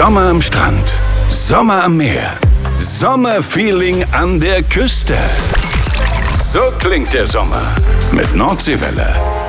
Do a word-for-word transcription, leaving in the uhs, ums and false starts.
Sommer am Strand, Sommer am Meer, Sommerfeeling an der Küste. So klingt der Sommer mit Nordseewelle.